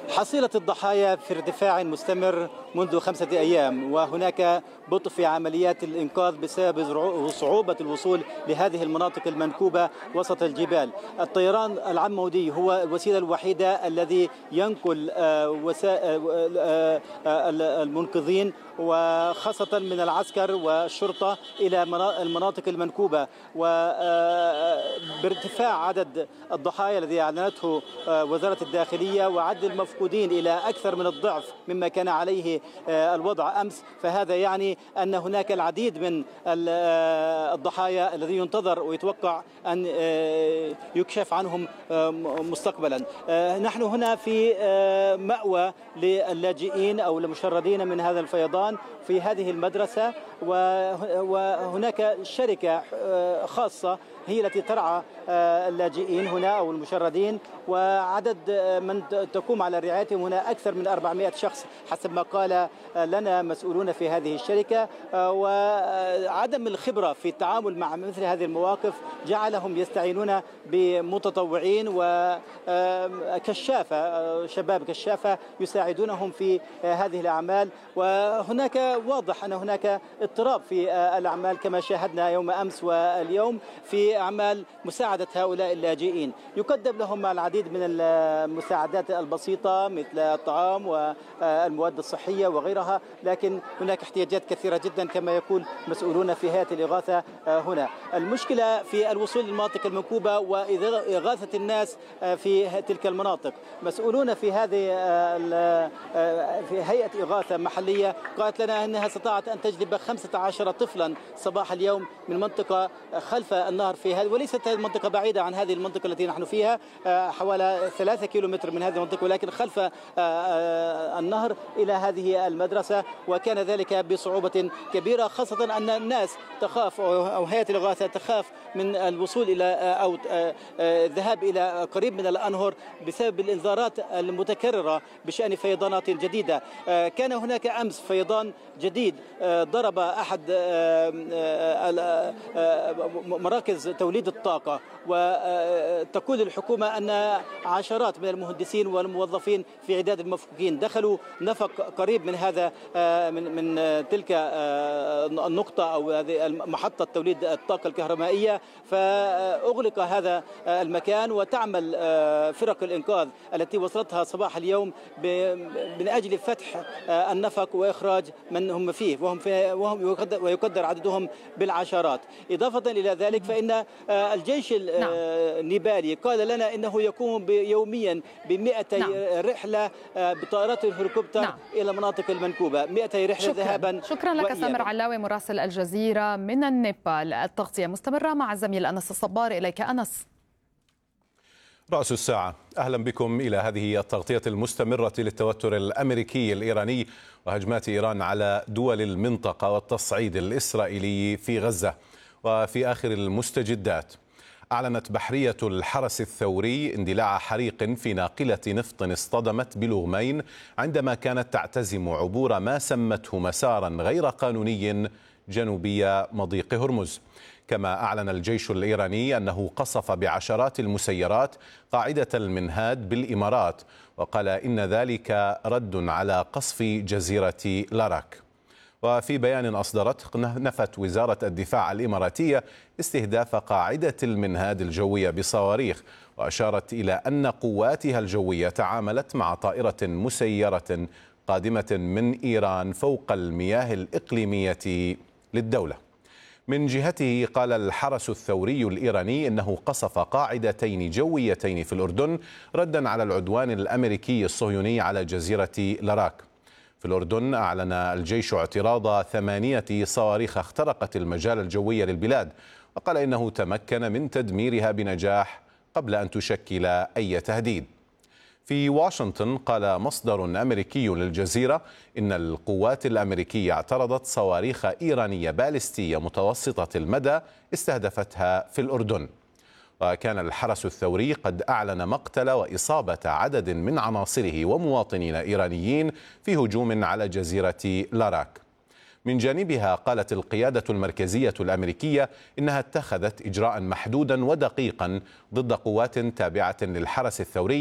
حصيلة الضحايا في ارتفاع مستمر منذ 5 أيام، وهناك بطء في عمليات الإنقاذ بسبب صعوبة الوصول لهذه المناطق المنكوبة وسط الجبال. الطيران العمودي هو الوسيلة الوحيدة الذي ينقل المنقذين وخاصة من العسكر والشرطة إلى المناطق المنكوبة. وبارتفاع عدد الضحايا الذي أعلنته وزارة الداخلية وعدد المفقودين إلى أكثر من الضعف مما كان عليه الوضع أمس، فهذا يعني أن هناك العديد من الضحايا الذي ينتظر ويتوقع أن يكشف عنهم مستقبلا. نحن هنا في مأوى للاجئين أو المشردين من هذا الفيضان في هذه المدرسة، وهناك شركة خاصة هي التي ترعى اللاجئين هنا أو المشردين، وعدد من تقوم على رعايتهم هنا أكثر من 400 شخص حسب ما قال لنا مسؤولون في هذه الشركة. وعدم الخبرة في التعامل مع مثل هذه المواقف جعلهم يستعينون بمتطوعين وكشافة، شباب كشافة يساعدونهم في هذه الأعمال. وهناك واضح أن هناك اضطراب في الأعمال كما شاهدنا يوم أمس واليوم في أعمال مساعدة هؤلاء اللاجئين. يقدم لهم العديد من المساعدات البسيطة مثل الطعام والمواد الصحية وغيرها، لكن هناك احتياجات كثيرة جدا كما يقول مسؤولون في هيئة الإغاثة هنا. المشكلة في الوصول للمناطق المنكوبة وإغاثة الناس في تلك المناطق. مسؤولون في هذه في هيئة إغاثة محلية قالت لنا أنها استطاعت أن تجلب 15 طفلا صباح اليوم من منطقة خلف النهر في هذه، وليست هذه المنطقة بعيدة عن هذه المنطقة التي نحن فيها، حوالي 3 كيلومتر من هذه المنطقة، ولكن خلف النهر إلى هذه المدرسة. وكان ذلك بصعوبة كبيرة، خاصة أن الناس تخاف أو هيئة الإغاثة تخاف من الوصول إلى أو الذهاب إلى قريب من الأنهر بسبب الإنذارات المتكررة بشأن فيضانات جديدة. كان هناك أمس فيضان جديد ضرب أحد مراكز توليد الطاقة، وتقول الحكومة أن عشرات من المهندسين والموظفين في عداد المفكوكين دخلوا نفق قريب من هذا من تلك النقطة أو هذه محطة توليد الطاقة الكهربائية، فأغلق هذا المكان. وتعمل فرق الإنقاذ التي وصلتها صباح اليوم من أجل فتح النفق وإخراج من هم فيه، وهم ويقدر عددهم بالعشرات. إضافة إلى ذلك فإن الجيش النيبالي قال لنا إنه يقوم يوميا ب200 رحلة بطائرات الهليكوبتر إلى المناطق المنكوبة، 200 رحلة ذهابا. شكرا لك سامر علاوي مراسل الجزيرة من النيبال. التغطية مستمرة مع الزميل أنس الصبار. إليك أنس. رأس الساعة، أهلا بكم إلى هذه التغطية المستمرة للتوتر الأمريكي الإيراني وهجمات إيران على دول المنطقة والتصعيد الإسرائيلي في غزة. وفي آخر المستجدات، أعلنت بحرية الحرس الثوري اندلاع حريق في ناقلة نفط اصطدمت بلغمين عندما كانت تعتزم عبور ما سمته مسارا غير قانوني جنوبي مضيق هرمز. كما أعلن الجيش الإيراني أنه قصف بعشرات المسيرات قاعدة المنهاد بالإمارات، وقال إن ذلك رد على قصف جزيرة لاراك. وفي بيان أصدرته نفت وزارة الدفاع الإماراتية استهداف قاعدة المنهاد الجوية بصواريخ، وأشارت إلى أن قواتها الجوية تعاملت مع طائرة مسيرة قادمة من إيران فوق المياه الإقليمية للدولة. من جهته قال الحرس الثوري الإيراني إنه قصف قاعدتين جويتين في الأردن ردا على العدوان الأمريكي الصهيوني على جزيرة لاراك. في الأردن أعلن الجيش اعتراض 8 صواريخ اخترقت المجال الجوي للبلاد، وقال إنه تمكن من تدميرها بنجاح قبل أن تشكل أي تهديد. في واشنطن قال مصدر أمريكي للجزيرة إن القوات الأمريكية اعترضت صواريخ إيرانية باليستية متوسطة المدى استهدفتها في الأردن. وكان الحرس الثوري قد أعلن مقتل وإصابة عدد من عناصره ومواطنين إيرانيين في هجوم على جزيرة لاراك. من جانبها قالت القيادة المركزية الأمريكية إنها اتخذت إجراء محدودا ودقيقا ضد قوات تابعة للحرس الثوري